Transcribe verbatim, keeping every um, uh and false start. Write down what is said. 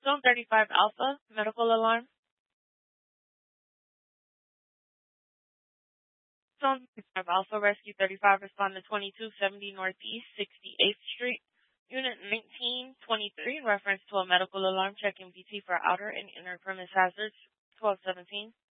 Zone thirty-five Alpha, medical alarm. Zone thirty-five Alpha, Rescue thirty-five, respond to twenty-two seventy Northeast sixty-eighth Street. Unit nineteen twenty-three, in reference to a medical alarm, checking V T for outer and inner premise hazards. twelve seventeen.